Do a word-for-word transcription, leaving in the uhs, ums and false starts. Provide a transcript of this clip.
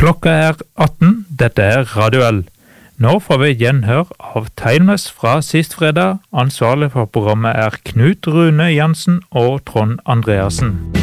Klokka er atten, dette er Radio L. Nå får vi gjenhør av Timeless fra sist fredag. Ansvarlig for programmet er Knut Rune Jansen og Trond Andreasen.